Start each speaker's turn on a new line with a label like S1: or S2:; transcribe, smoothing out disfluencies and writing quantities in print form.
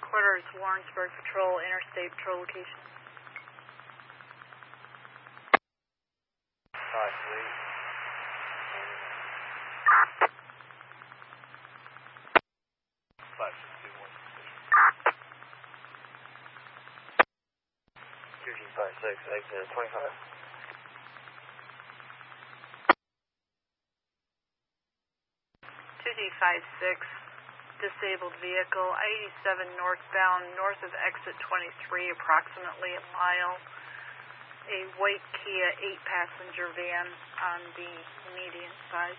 S1: Headquarters, Warrensburg Patrol, Interstate Patrol location.
S2: 56, exit 25.
S1: 2D56, disabled vehicle, I-87 northbound, north of exit 23, approximately a mile. A white Kia 8-passenger van on the median side.